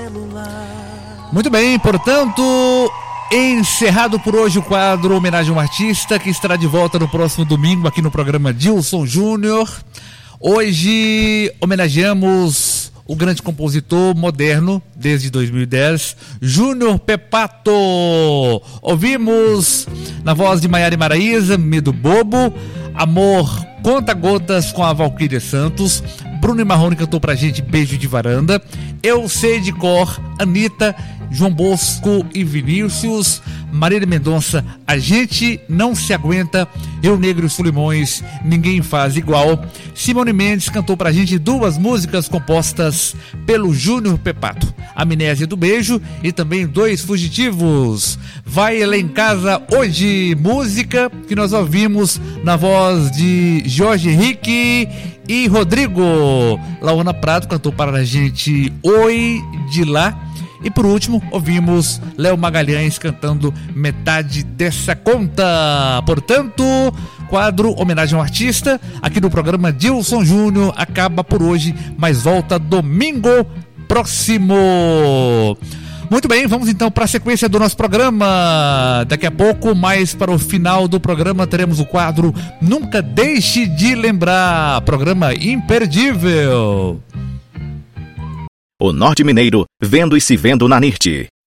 Muito bem, portanto, encerrado por hoje o quadro Homenagem a um Artista, que estará de volta no próximo domingo aqui no programa Dilson Júnior. Hoje homenageamos o grande compositor moderno desde 2010, Júnior Pepato. Ouvimos na voz de Maiara e Maraísa, Medo Bobo, Amor Conta Gotas com a Valquíria Santos. Bruno e Marrone cantou pra gente Beijo de Varanda. Eu Sei de Cor, Anitta, João Bosco e Vinícius. Marília Mendonça, A Gente Não Se Aguenta. Eu Negro e Solimões, Ninguém Faz Igual. Simone Mendes cantou pra gente duas músicas compostas pelo Júnior Pepato, Amnésia do Beijo e também Dois Fugitivos. Vai lá em casa hoje, música que nós ouvimos na voz de Jorge Henrique e Rodrigo. Laona Prado cantou para a gente Oi de Lá. E por último, ouvimos Léo Magalhães cantando Metade Dessa Conta. Portanto, quadro Homenagem ao Artista, aqui no programa Dilson Júnior, acaba por hoje, mas volta domingo próximo. Muito bem, vamos então para a sequência do nosso programa. Daqui a pouco, mais para o final do programa, teremos o quadro Nunca Deixe de Lembrar, programa imperdível. O Norte Mineiro, vendo e se vendo na NIRT.